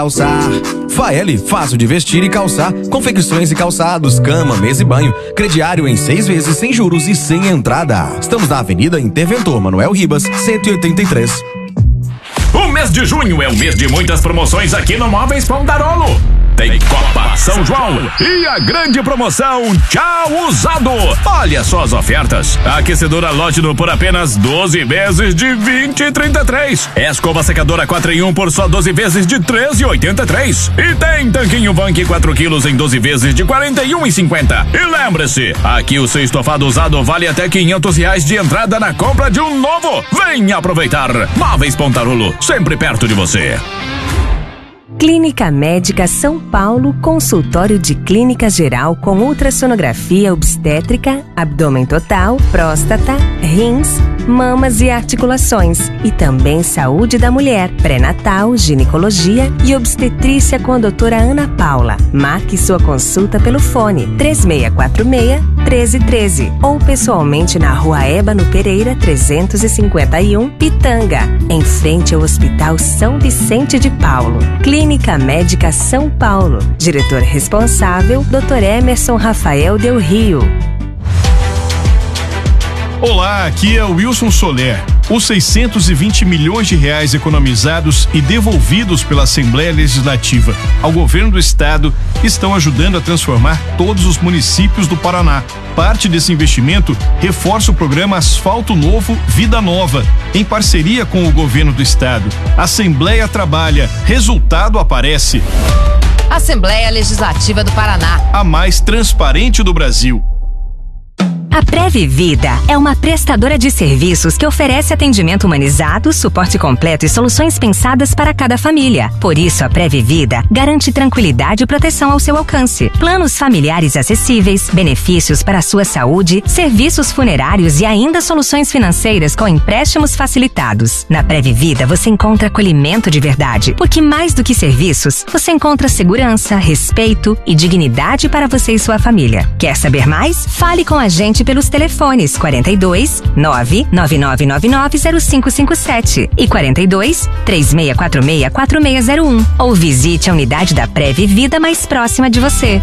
Calçar. Faeli, fácil de vestir e calçar. Confecções e calçados, cama, mesa e banho. Crediário em 6 vezes sem juros e sem entrada. Estamos na Avenida Interventor Manuel Ribas, 183. O mês de junho é o mês de muitas promoções aqui no Móveis Pontarolo. Tem Copa São João e a grande promoção Tchau Usado. Olha só as ofertas. Aquecedora Lodno por apenas 12 vezes de 20,33. Escova secadora 4 em 1 por só 12 vezes de 13,83. E tem tanquinho Vank 4 quilos em 12 vezes de 41,50. E lembre-se, aqui o seu estofado usado vale até R$500 de entrada na compra de um novo. Venha aproveitar. Móveis Pontarolo, sempre perto de você. Clínica Médica São Paulo, consultório de clínica geral com ultrassonografia obstétrica, abdômen total, próstata, rins, mamas e articulações. E também saúde da mulher, pré-natal, ginecologia e obstetrícia com a doutora Ana Paula. Marque sua consulta pelo fone 3646-1313 ou pessoalmente na Rua Ébano Pereira 351, Pitanga, em frente ao Hospital São Vicente de Paulo. Clínica Médica São Paulo. Diretor responsável, Dr. Emerson Rafael Del Rio. Olá, aqui é o Wilson Soler. Os 620 milhões de reais economizados e devolvidos pela Assembleia Legislativa ao governo do estado estão ajudando a transformar todos os municípios do Paraná. Parte desse investimento reforça o programa Asfalto Novo, Vida Nova, em parceria com o governo do estado. Assembleia trabalha, resultado aparece. Assembleia Legislativa do Paraná. A mais transparente do Brasil. A Previvida é uma prestadora de serviços que oferece atendimento humanizado, suporte completo e soluções pensadas para cada família. Por isso, a Previvida garante tranquilidade e proteção ao seu alcance. Planos familiares acessíveis, benefícios para a sua saúde, serviços funerários e ainda soluções financeiras com empréstimos facilitados. Na Previvida, você encontra acolhimento de verdade, porque mais do que serviços, você encontra segurança, respeito e dignidade para você e sua família. Quer saber mais? Fale com a gente pelos telefones 42 999990557 e 42 3646 4601 ou visite a unidade da Previvida mais próxima de você.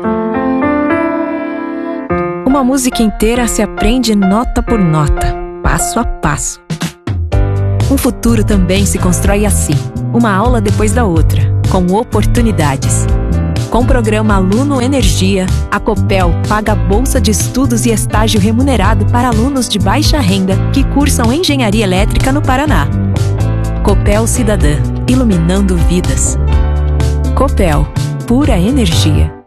Uma música inteira se aprende nota por nota, passo a passo. Um futuro também se constrói assim, uma aula depois da outra, com oportunidades. Com o programa Aluno Energia, a Copel paga bolsa de estudos e estágio remunerado para alunos de baixa renda que cursam engenharia elétrica no Paraná. Copel Cidadã, iluminando vidas. Copel, pura energia.